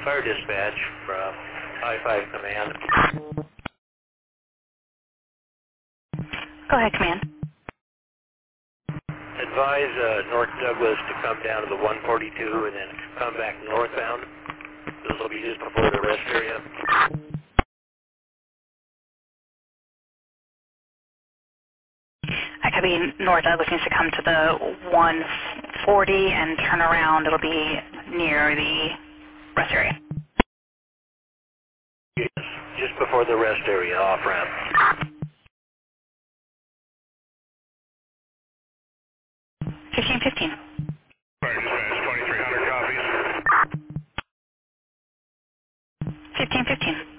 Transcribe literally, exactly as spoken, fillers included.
Fire dispatch from I five Command. Go ahead, Command. Advise uh, North Douglas to come down to the one forty-two and then come back northbound. This will be just before the rest area. I could be North Douglas needs to come to the one forty and turn around. It'll be near the rest area. Yes, just before the rest area, off ramp. fifteen fifteen. Fire dispatch, twenty-three hundred copies. fifteen fifteen.